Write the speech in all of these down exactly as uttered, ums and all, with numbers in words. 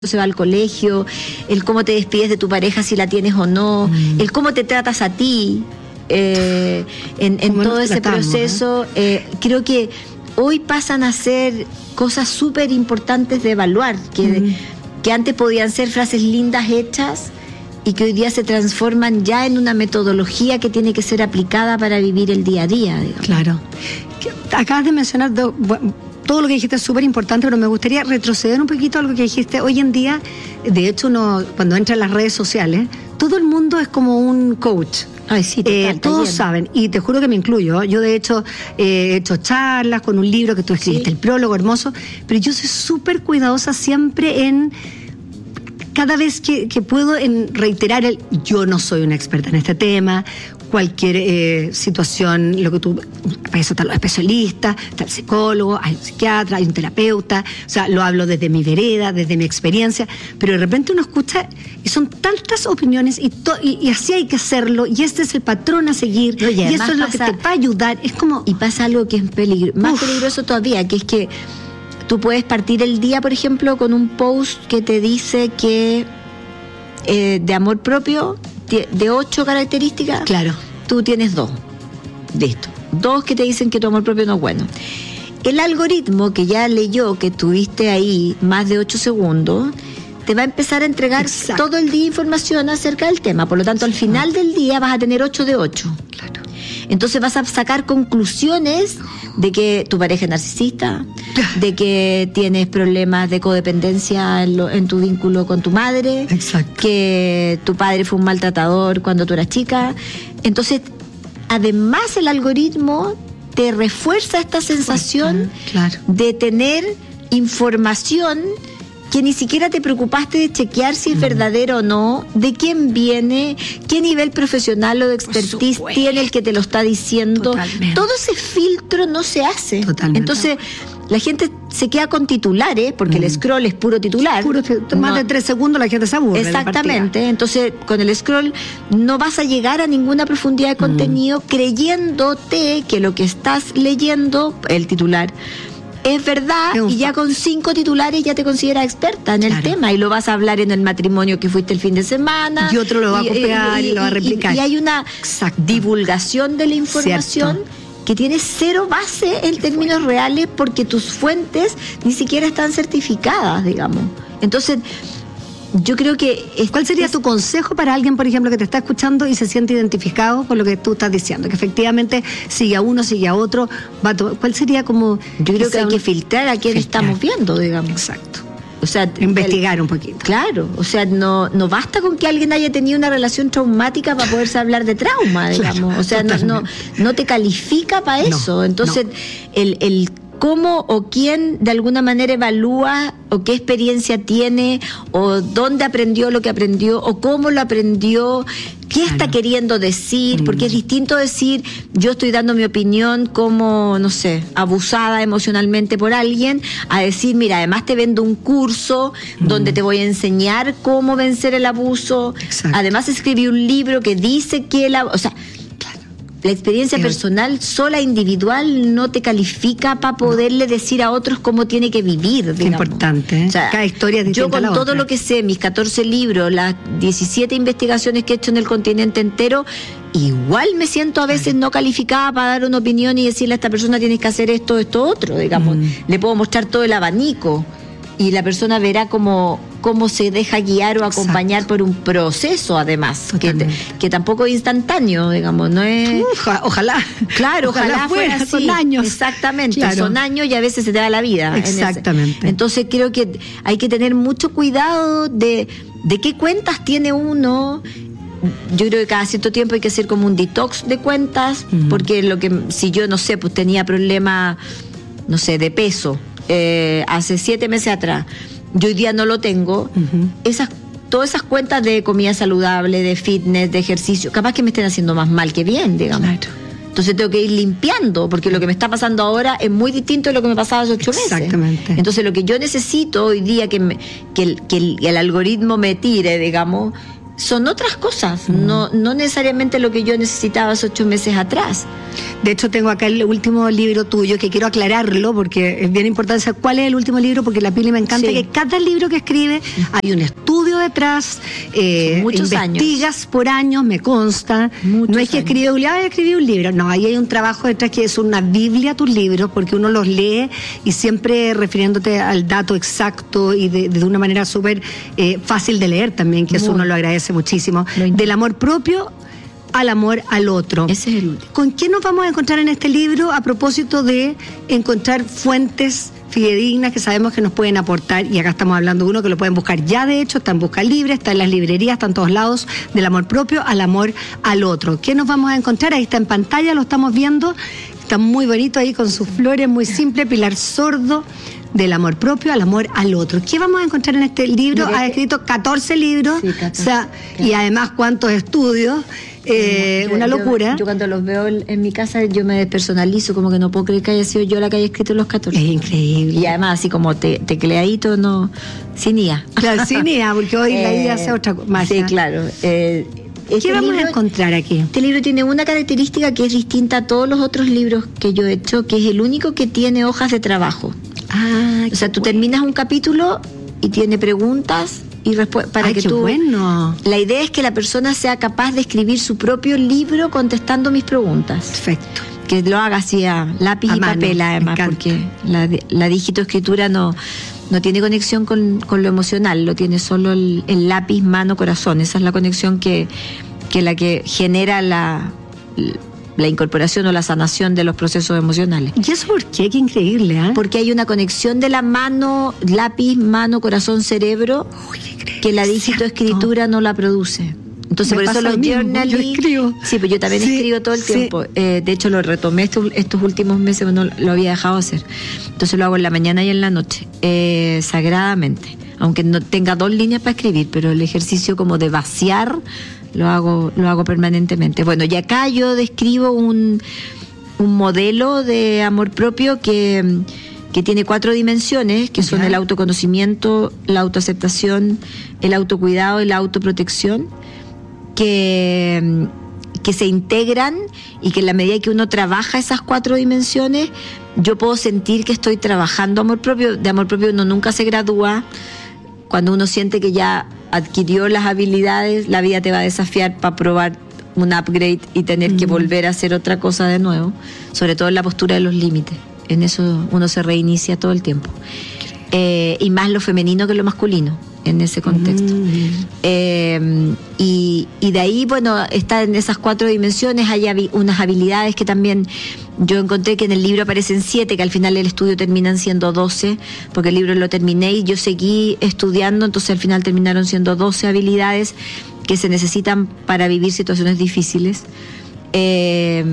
se va al colegio, el cómo te despides de tu pareja si la tienes o no, mm. el cómo te tratas a ti eh, en, en todo ese tratamos, proceso. Eh? Eh, creo que hoy pasan a ser cosas súper importantes de evaluar, que, mm. que antes podían ser frases lindas hechas y que hoy día se transforman ya en una metodología que tiene que ser aplicada para vivir el día a día, digamos. Claro. Acabas de mencionar dos... Todo lo que dijiste es súper importante, pero me gustaría retroceder un poquito a algo que dijiste. Hoy en día, de hecho, uno, cuando entra en las redes sociales, todo el mundo es como un coach. Ay, sí, total, eh, todos saben, y te juro que me incluyo. Yo, de hecho, eh, he hecho charlas con un libro que tú escribiste, sí. El prólogo hermoso, pero yo soy súper cuidadosa siempre en... Cada vez que, que puedo en reiterar el yo no soy una experta en este tema, cualquier eh, situación, lo que tú, para eso están los especialistas, está el psicólogo, hay un psiquiatra, hay un terapeuta, o sea, lo hablo desde mi vereda, desde mi experiencia, pero de repente uno escucha y son tantas opiniones y, to, y, y así hay que hacerlo, y este es el patrón a seguir, no, y, y eso es lo pasa, que te va a ayudar, es como... Y pasa algo que es peligro, más uf. peligroso todavía, que es que tú puedes partir el día, por ejemplo, con un post que te dice que eh, de amor propio, de ocho características, claro, tú tienes dos. Listo. Dos que te dicen que tu amor propio no es bueno. El algoritmo que ya leyó que tuviste ahí más de ocho segundos, te va a empezar a entregar Exacto. todo el día información acerca del tema. Por lo tanto, al final del día vas a tener ocho de ocho. Claro. Entonces vas a sacar conclusiones de que tu pareja es narcisista, de que tienes problemas de codependencia en, lo, en tu vínculo con tu madre, Exacto. que tu padre fue un maltratador cuando tú eras chica. Entonces, además el algoritmo te refuerza esta sensación claro. de tener información que ni siquiera te preocupaste de chequear si es mm. verdadero o no, de quién viene, qué nivel profesional o de expertise tiene el que te lo está diciendo. Totalmente. Todo ese filtro no se hace. Totalmente. Entonces, la gente se queda con titulares, porque mm. el scroll es puro titular. Puro, más no, de tres segundos la gente se aburre. Exactamente. Entonces, con el scroll no vas a llegar a ninguna profundidad de contenido mm. creyéndote que lo que estás leyendo, el titular, es verdad, es y ya con cinco titulares ya te consideras experta en el claro. tema, y lo vas a hablar en el matrimonio que fuiste el fin de semana, y otro lo va a copiar y, y, y lo va a replicar, y, y hay una Exacto. divulgación de la información Cierto. que tiene cero base en términos reales, porque tus fuentes ni siquiera están certificadas, digamos. Entonces, yo creo que... Es, ¿Cuál sería es, tu consejo para alguien, por ejemplo, que te está escuchando y se siente identificado con lo que tú estás diciendo? Que efectivamente sigue a uno, sigue a otro. Va a to- ¿Cuál sería como...? Yo creo que hay un... que filtrar a quién filtrar. estamos viendo, digamos. Exacto. O sea, investigar el, un poquito. Claro, o sea, no no basta con que alguien haya tenido una relación traumática para poderse hablar de trauma, digamos. Claro, o sea, no, no no te califica para eso. No, Entonces, no. el el cómo o quién de alguna manera evalúa o qué experiencia tiene o dónde aprendió lo que aprendió o cómo lo aprendió, qué claro. está queriendo decir, mm. porque es distinto decir yo estoy dando mi opinión como, no sé, abusada emocionalmente por alguien, a decir, mira, además te vendo un curso mm. donde te voy a enseñar cómo vencer el abuso. Exacto. Además escribí un libro que dice que el abuso, o sea, la experiencia personal sola, individual, no te califica para poderle no. decir a otros cómo tiene que vivir. Qué importante, ¿eh? O sea, cada historia es distinta. Yo con a la todo otra. lo que sé, mis catorce libros, las diecisiete investigaciones que he hecho en el continente entero, igual me siento a veces no calificada para dar una opinión y decirle a esta persona tienes que hacer esto, esto, otro, digamos. Mm. Le puedo mostrar todo el abanico y la persona verá cómo, cómo se deja guiar o acompañar Exacto. por un proceso, además, que, que tampoco es instantáneo, digamos, no es... Uf, ojalá. Claro, ojalá, ojalá fuera, fuera así. Son años. Exactamente, claro. son años y a veces se te da la vida. Exactamente. Entonces creo que hay que tener mucho cuidado de, de qué cuentas tiene uno. Yo creo que cada cierto tiempo hay que hacer como un detox de cuentas, uh-huh. porque lo que si yo, no sé, pues tenía problemas, no sé, de peso, Eh, hace siete meses atrás, yo hoy día no lo tengo, uh-huh. esas, todas esas cuentas de comida saludable, de fitness, de ejercicio, capaz que me estén haciendo más mal que bien, digamos. Claro. Entonces tengo que ir limpiando, porque lo que me está pasando ahora es muy distinto de lo que me pasaba hace ocho meses. Exactamente. Entonces lo que yo necesito hoy día que, me, que, el, que el, el algoritmo me tire, digamos, son otras cosas, mm. no, no necesariamente lo que yo necesitaba hace ocho meses atrás. De hecho, tengo acá el último libro tuyo, que quiero aclararlo, porque es bien importante saber cuál es el último libro, porque la Pili me encanta sí. que cada libro que escribe hay un estudio detrás, eh, muchos investigas años. por años, me consta. Muchos no es que escribe, ah, escribí un libro, no, ahí hay un trabajo detrás que es una biblia tus libros, porque uno los lee y siempre refiriéndote al dato exacto y de, de una manera súper eh, fácil de leer también, que Muy. eso uno lo agradece muchísimo. Lo Del amor propio al amor al otro. Ese es el último. ¿Con qué nos vamos a encontrar en este libro a propósito de encontrar fuentes fidedignas que sabemos que nos pueden aportar? Y acá estamos hablando de uno que lo pueden buscar ya, de hecho, está en Busca Libre, está en las librerías, está en todos lados, del amor propio al amor al otro. ¿Qué nos vamos a encontrar? Ahí está en pantalla, lo estamos viendo, está muy bonito ahí con sus flores, muy simple, Pilar Sordo. Del amor propio al amor al otro. ¿Qué vamos a encontrar en este libro? Ha escrito catorce libros, sí, catorce, o sea, claro. y además cuántos estudios, eh, yo, una locura. Yo, yo cuando los veo en mi casa, yo me despersonalizo, como que no puedo creer que haya sido yo la que haya escrito los catorce. Es increíble. Y además, así como te, tecleadito, no, sin I A. Claro, sin I A, porque hoy eh, la I A hace otra cosa. Sí, claro. Eh, Este ¿Qué vamos libro, a encontrar aquí? Este libro tiene una característica que es distinta a todos los otros libros que yo he hecho, que es el único que tiene hojas de trabajo. Ah, o sea, tú bueno. terminas un capítulo y tiene preguntas y respuestas para Ay, que qué tú. Bueno. La idea es que la persona sea capaz de escribir su propio libro contestando mis preguntas. Perfecto. Que lo haga así a lápiz a y mano, papel, además, porque la, la digitoescritura no, no tiene conexión con, con lo emocional, lo tiene solo el, el lápiz, mano, corazón. Esa es la conexión que, que la que genera la. la incorporación o la sanación de los procesos emocionales. ¿Y eso por qué? Qué increíble, ¿eh? Porque hay una conexión de la mano, lápiz, mano, corazón, cerebro, Uy, que la digitoescritura no la produce. Entonces, Me por eso los journaling. Yo escribo. Sí, pues yo también sí, escribo todo el sí. tiempo. Eh, de hecho, lo retomé estos, estos últimos meses, no lo había dejado hacer. Entonces lo hago en la mañana y en la noche, eh, sagradamente. Aunque no tenga dos líneas para escribir, pero el ejercicio como de vaciar lo hago, lo hago permanentemente. Bueno, y acá yo describo un, un modelo de amor propio que, que tiene cuatro dimensiones, que son el autoconocimiento, la autoaceptación, el autocuidado y la autoprotección, que, que se integran y que en la medida que uno trabaja esas cuatro dimensiones, yo puedo sentir que estoy trabajando amor propio. De amor propio uno nunca se gradúa. Cuando uno siente que ya adquirió las habilidades, la vida te va a desafiar para probar un upgrade y tener mm. que volver a hacer otra cosa de nuevo, sobre todo en la postura de los límites. En eso uno se reinicia todo el tiempo. Eh, y más lo femenino que lo masculino en ese contexto. Mm. Eh, y, y de ahí, bueno, está en esas cuatro dimensiones, hay habi- unas habilidades que también yo encontré que en el libro aparecen siete, que al final del estudio terminan siendo doce, porque el libro lo terminé y yo seguí estudiando, entonces al final terminaron siendo doce habilidades que se necesitan para vivir situaciones difíciles. Eh,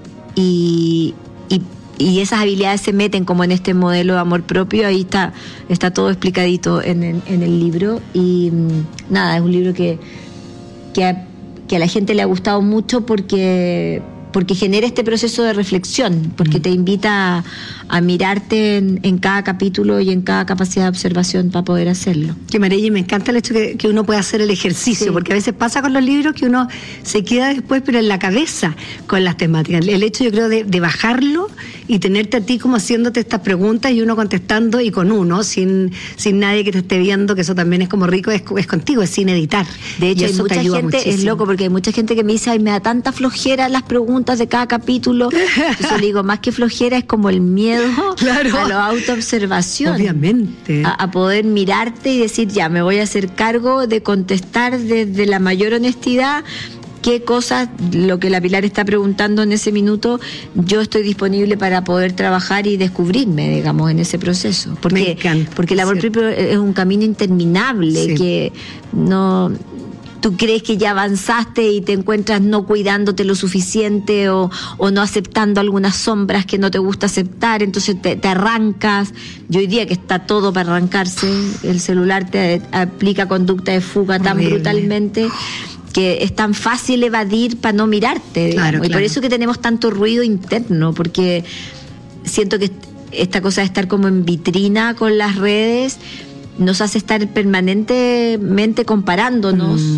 y, y Y esas habilidades se meten como en este modelo de amor propio. Ahí está está todo explicadito en el, en el libro. Y nada, es un libro que, que, a, que a la gente le ha gustado mucho porque, porque genera este proceso de reflexión, porque te invita a, a mirarte en, en cada capítulo y en cada capacidad de observación para poder hacerlo. Que maravilla, y me encanta el hecho que, que uno pueda hacer el ejercicio, sí. porque a veces pasa con los libros que uno se queda después, pero en la cabeza con las temáticas. El hecho, yo creo, de, de bajarlo y tenerte a ti como haciéndote estas preguntas y uno contestando y con uno, sin, sin nadie que te esté viendo, que eso también es como rico, es, es contigo, es sin editar. De hecho, hay mucha gente, muchísimo. Es loco, porque hay mucha gente que me dice, ay, me da tanta flojera las preguntas de cada capítulo. Entonces le digo, más que flojera es como el miedo claro. a la autoobservación. Obviamente. A, a poder mirarte y decir, ya, me voy a hacer cargo de contestar desde la mayor honestidad qué cosas, lo que la Pilar está preguntando en ese minuto, yo estoy disponible para poder trabajar y descubrirme, digamos, en ese proceso. Porque, porque el amor propio es un camino interminable, sí. que no... Tú crees que ya avanzaste y te encuentras no cuidándote lo suficiente o, o no aceptando algunas sombras que no te gusta aceptar, entonces te, te arrancas. Y hoy día que está todo para arrancarse, el celular te aplica conducta de fuga tan Horrible. brutalmente que es tan fácil evadir para no mirarte. Claro, y claro. por eso que tenemos tanto ruido interno, porque siento que esta cosa de estar como en vitrina con las redes nos hace estar permanentemente comparándonos, mm.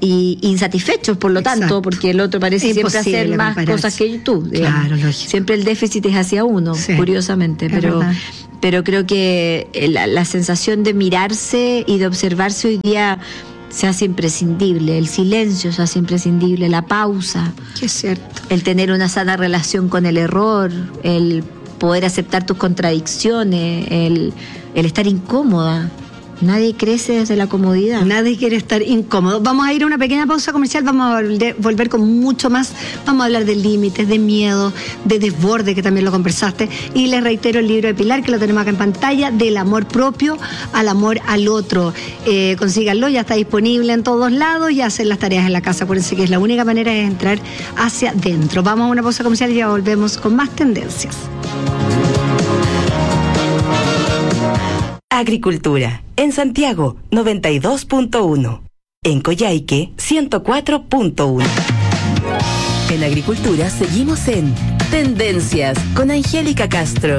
y insatisfechos, por lo Exacto. tanto, porque el otro parece Es siempre hacer más compararse. cosas que tú. Digamos. Claro, lógico. Siempre el déficit es hacia uno, Sí, curiosamente, es pero, verdad. pero creo que la, la sensación de mirarse y de observarse hoy día se hace imprescindible, el silencio se hace imprescindible, la pausa, Que es cierto. el tener una sana relación con el error, el poder aceptar tus contradicciones, el, el estar incómoda. Nadie crece desde la comodidad. Nadie quiere estar incómodo. Vamos a ir a una pequeña pausa comercial, vamos a volver, volver con mucho más. Vamos a hablar de límites, de miedo, de desborde, que también lo conversaste. Y les reitero el libro de Pilar, que lo tenemos acá en pantalla, del amor propio al amor al otro. Eh, consíganlo, ya está disponible en todos lados y hacen las tareas en la casa. Acuérdense que es la única manera de entrar hacia adentro. Vamos a una pausa comercial y ya volvemos con más tendencias. Agricultura. En Santiago, noventa y dos punto uno. En Coyhaique, ciento cuatro punto uno. En Agricultura seguimos en Tendencias con Angélica Castro.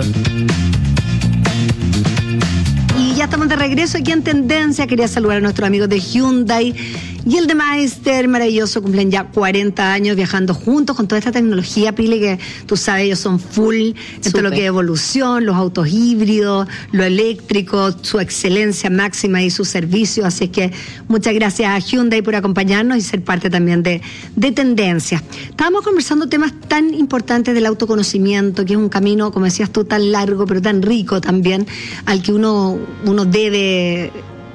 Y ya estamos de regreso aquí en Tendencia. Quería saludar a nuestros amigos de Hyundai y el de Meister, maravilloso, cumplen ya cuarenta años viajando juntos con toda esta tecnología, Pili, que tú sabes, ellos son full en todo lo que es evolución, los autos híbridos, lo eléctrico, su excelencia máxima y su servicio. Así que muchas gracias a Hyundai por acompañarnos y ser parte también de, de Tendencias. Estábamos conversando temas tan importantes del autoconocimiento, que es un camino, como decías tú, tan largo, pero tan rico también, al que uno, uno debe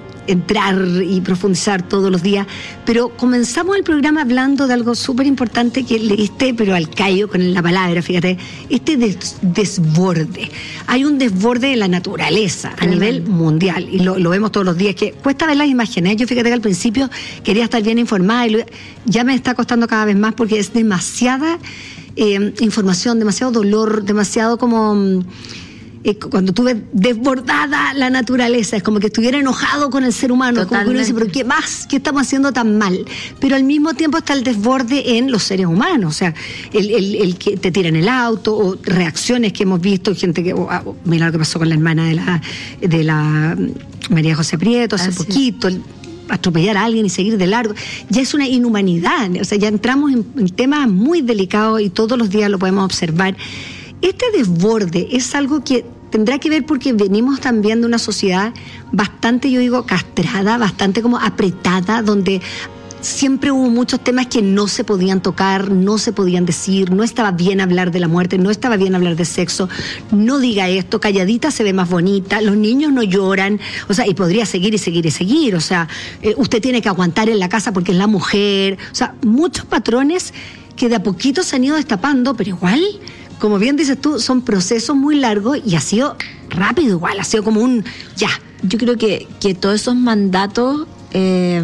entrar y profundizar todos los días, pero comenzamos el programa hablando de algo súper importante que leíste, pero al callo con la palabra, fíjate, este des- desborde. Hay un desborde en la naturaleza a nivel mundial, y lo, lo vemos todos los días, que cuesta ver las imágenes. Yo fíjate que al principio quería estar bien informada y lo, ya me está costando cada vez más porque es demasiada eh, información, demasiado dolor, demasiado como... cuando tú ves desbordada la naturaleza, es como que estuviera enojado con el ser humano. Totalmente. Como que uno dice, pero ¿qué más? ¿Qué estamos haciendo tan mal? Pero al mismo tiempo está el desborde en los seres humanos, o sea, el, el, el que te tiran el auto, o reacciones que hemos visto, gente que, oh, oh, mira lo que pasó con la hermana de la, de la María José Prieto hace Así poquito, el, atropellar a alguien y seguir de largo, ya es una inhumanidad, o sea, ya entramos en, en temas muy delicados y todos los días lo podemos observar. Este desborde es algo que tendrá que ver porque venimos también de una sociedad bastante, yo digo, castrada, bastante como apretada, donde siempre hubo muchos temas que no se podían tocar, no se podían decir, no estaba bien hablar de la muerte, no estaba bien hablar de sexo, no diga esto, calladita se ve más bonita, los niños no lloran, o sea, y podría seguir y seguir y seguir, o sea, eh, usted tiene que aguantar en la casa porque es la mujer, o sea, muchos patrones que de a poquito se han ido destapando, pero igual... Como bien dices tú, son procesos muy largos y ha sido rápido igual, ha sido como un ya. Yo creo que, que todos esos mandatos, eh,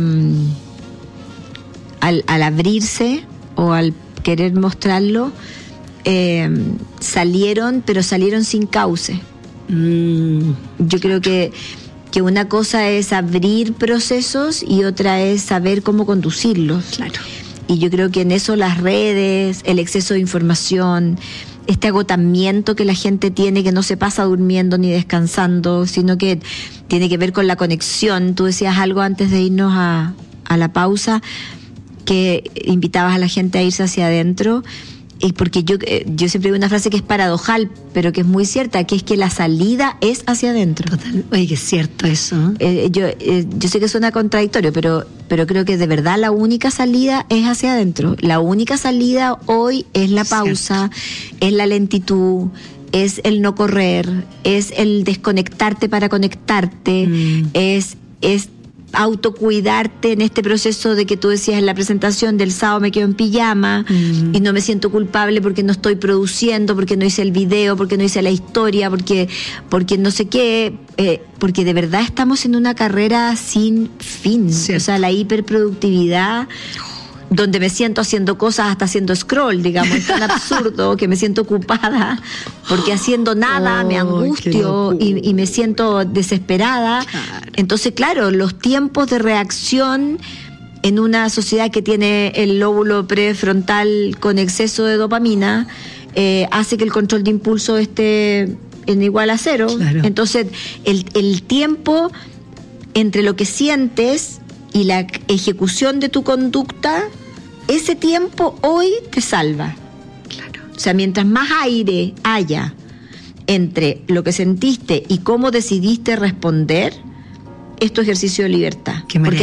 al, al abrirse o al querer mostrarlo, eh, salieron, pero salieron sin cauce. Mm, yo creo que, que una cosa es abrir procesos y otra es saber cómo conducirlos. Claro. Y yo creo que en eso las redes, el exceso de información, este agotamiento que la gente tiene, que no se pasa durmiendo ni descansando, sino que tiene que ver con la conexión. Tú decías algo antes de irnos a, a la pausa, que invitabas a la gente a irse hacia adentro, y porque yo, yo siempre digo una frase que es paradojal, pero que es muy cierta, que es que la salida es hacia adentro. Total. Oye, que es cierto eso. Eh, yo, eh, yo sé que suena contradictorio, pero, pero creo que de verdad la única salida es hacia adentro. La única salida hoy es la pausa, cierto. Es la lentitud, es el no correr, es el desconectarte para conectarte, mm. es, es autocuidarte en este proceso de que tú decías en la presentación del sábado me quedo en pijama mm. y no me siento culpable porque no estoy produciendo, porque no hice el video, porque no hice la historia, porque, porque no sé qué, eh, porque de verdad estamos en una carrera sin fin. Cierto. O sea, la hiperproductividad, donde me siento haciendo cosas hasta haciendo scroll, digamos, es tan absurdo que me siento ocupada porque haciendo nada oh, me angustio y, y me siento desesperada. Claro. Entonces, claro, los tiempos de reacción en una sociedad que tiene el lóbulo prefrontal con exceso de dopamina eh, hace que el control de impulso esté en igual a cero. Claro. Entonces, el, el tiempo entre lo que sientes y la ejecución de tu conducta, ese tiempo hoy te salva. Claro. O sea, mientras más aire haya entre lo que sentiste y cómo decidiste responder, es tu ejercicio de libertad. Qué maravilla.